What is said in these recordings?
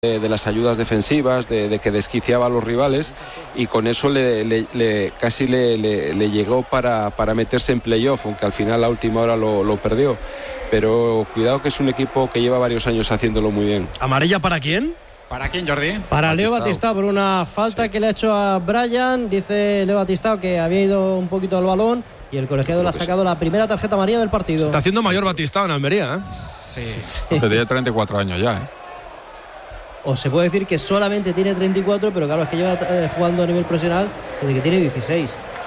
de las ayudas defensivas, de que desquiciaba a los rivales, y con eso casi le llegó para meterse en playoff, aunque al final a última hora lo perdió. Pero cuidado, que es un equipo que lleva varios años haciéndolo muy bien. ¿Amarilla para quién? ¿Para quién, Jordi? Para Leo Batistao, por una falta que le ha hecho a Bryan. Dice Leo Batistao que había ido un poquito al balón y el colegiado le ha sacado la primera tarjeta amarilla del partido. Está haciendo mayor Batistao en Almería, ¿eh? Sí. Tiene 34 años ya, ¿eh? O se puede decir que solamente tiene 34, pero claro, es que lleva jugando a nivel profesional desde que tiene 16.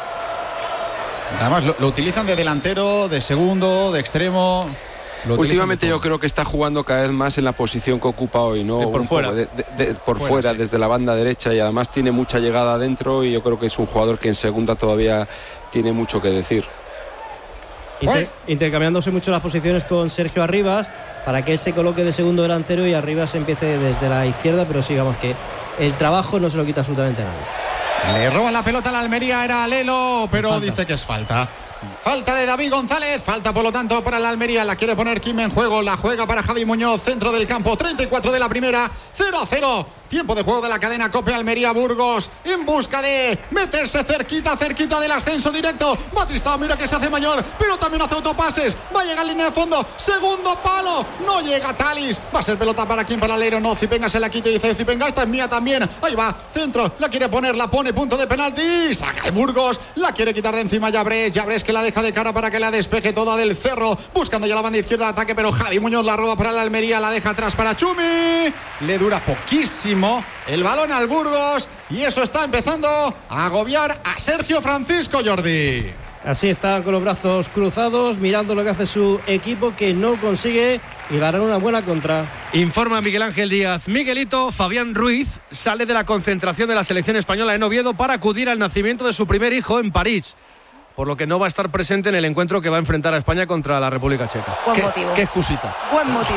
Además, lo utilizan de delantero, de segundo, de extremo. Últimamente yo creo que está jugando cada vez más en la posición que ocupa hoy, ¿no? Sí, por fuera. Por fuera, sí. Desde la banda derecha, y además tiene mucha llegada adentro, y yo creo que es un jugador que en segunda todavía tiene mucho que decir. Intercambiándose mucho las posiciones con Sergio Arribas para que él se coloque de segundo delantero y Arribas empiece desde la izquierda, pero sí, vamos, que el trabajo no se lo quita absolutamente nadie. Le roban la pelota a la Almería, era Lelo, pero dice que es falta. Falta de David González, falta por lo tanto para la Almería, la quiere poner Kim en juego, la juega para Javi Muñoz, centro del campo, 34 de la primera, 0-0, tiempo de juego de la cadena COPE. Almería Burgos en busca de meterse cerquita del ascenso directo. Batistao, mira que se hace mayor, pero también hace autopases, va a llegar a línea de fondo, segundo palo, no llega Talis, va a ser pelota para Kim, para Leiro, no, Zipenga se la quita y dice, Zipenga, esta es mía también, ahí va, centro, la quiere poner, la pone, punto de penalti, saca el Burgos, la quiere quitar de encima Llabres, que la deja de cara para que la despeje toda del Cerro, buscando ya la banda izquierda de ataque, pero Javi Muñoz la roba para la Almería, la deja atrás para Chumi, le dura poquísimo el balón al Burgos, y eso está empezando a agobiar a Sergio Francisco, Jordi. Así está, con los brazos cruzados, mirando lo que hace su equipo, que no consigue y ganar una buena contra. Informa Miguel Ángel Díaz. Miguelito, Fabián Ruiz sale de la concentración de la selección española en Oviedo para acudir al nacimiento de su primer hijo en París, por lo que no va a estar presente en el encuentro que va a enfrentar a España contra la República Checa. Buen motivo. Qué excusita. Buen motivo.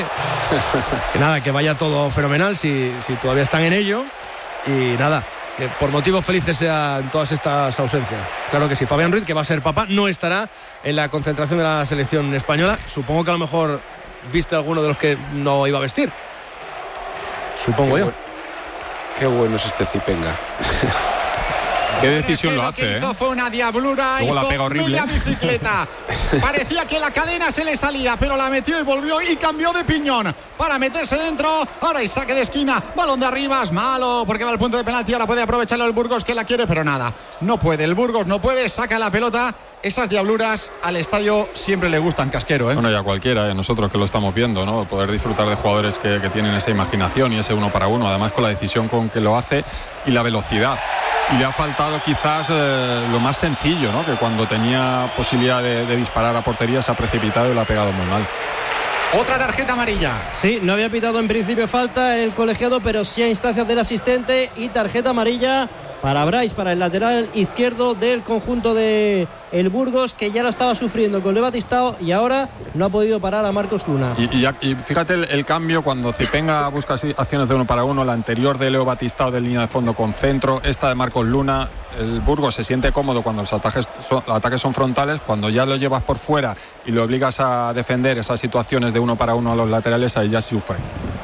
Que nada, que vaya todo fenomenal si todavía están en ello. Y nada, que por motivos felices sean todas estas ausencias. Claro que sí. Fabián Ruiz, que va a ser papá, no estará en la concentración de la selección española. Supongo que a lo mejor viste alguno de los que no iba a vestir. Supongo yo. Qué bueno es este Zipenga. Qué decisión lo hace, hizo fue una diablura, luego la pega horrible. Media bicicleta. Parecía que la cadena se le salía, pero la metió y volvió y cambió de piñón para meterse dentro. Ahora hay saque de esquina, balón de Arribas, malo, porque va al punto de penalti. Ahora puede aprovecharlo el Burgos, que la quiere, pero nada, no puede, el Burgos no puede, saca la pelota. Esas diabluras al estadio siempre le gustan, Casquero, ¿eh? Bueno, y a cualquiera, nosotros que lo estamos viendo, ¿no? Poder disfrutar de jugadores que tienen esa imaginación y ese uno para uno, además con la decisión con que lo hace y la velocidad. Y le ha faltado quizás lo más sencillo, ¿no? Que cuando tenía posibilidad de disparar a portería se ha precipitado y lo ha pegado muy mal. Otra tarjeta amarilla. Sí, no había pitado en principio falta en el colegiado, pero sí a instancias del asistente, y tarjeta amarilla para Brais, para el lateral izquierdo del conjunto de el Burgos, que ya lo estaba sufriendo con Leo Batistao y ahora no ha podido parar a Marcos Luna. Y fíjate el cambio cuando Zipenga busca acciones de uno para uno, la anterior de Leo Batistao de línea de fondo con centro, esta de Marcos Luna. El Burgos se siente cómodo cuando los ataques son frontales, cuando ya lo llevas por fuera y lo obligas a defender esas situaciones de uno para uno a los laterales, ahí ya sufre.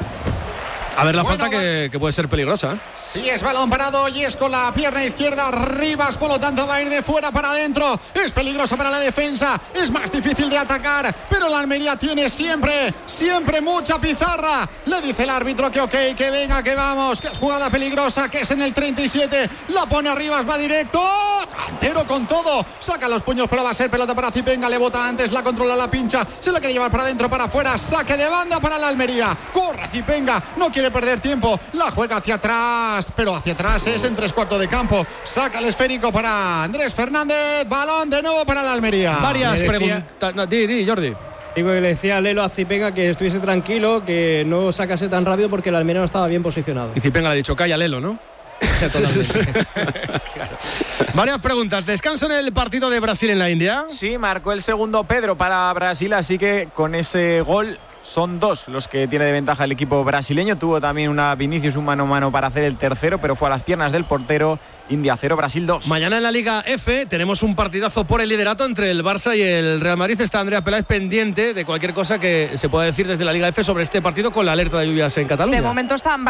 A ver la falta que puede ser peligrosa, ¿eh? Sí, es balón parado y es con la pierna izquierda. Rivas, por lo tanto, va a ir de fuera para adentro. Es peligrosa para la defensa. Es más difícil de atacar, pero la Almería tiene siempre mucha pizarra. Le dice el árbitro que ok, que venga, que vamos, que es jugada peligrosa, que es en el 37. La pone Rivas, va directo. Cantero con todo. Saca los puños, pero va a ser pelota para Zipenga. Le bota antes, la controla, la pincha. Se la quiere llevar para adentro, para afuera. Saque de banda para la Almería. Corre Zipenga. No quiere perder tiempo, la juega hacia atrás, pero hacia atrás es en 3/4 de campo. Saca el esférico para Andrés Fernández, balón de nuevo para la Almería. Varias preguntas. No, di, Jordi. Digo que le decía a Lelo a Zipenga que estuviese tranquilo, que no sacase tan rápido porque el Almería no estaba bien posicionado. Y Zipenga le ha dicho, calla Lelo, ¿no? Claro. Varias preguntas. ¿Descanso en el partido de Brasil en la India? Sí, marcó el segundo Pedro para Brasil, así que con ese gol son 2 los que tiene de ventaja el equipo brasileño. Tuvo también una Vinicius, un mano a mano para hacer el tercero, pero fue a las piernas del portero. India 0, Brasil 2. Mañana en la Liga F tenemos un partidazo por el liderato entre el Barça y el Real Madrid. Está Andrea Peláez pendiente de cualquier cosa que se pueda decir desde la Liga F sobre este partido, con la alerta de lluvias en Cataluña. De momento están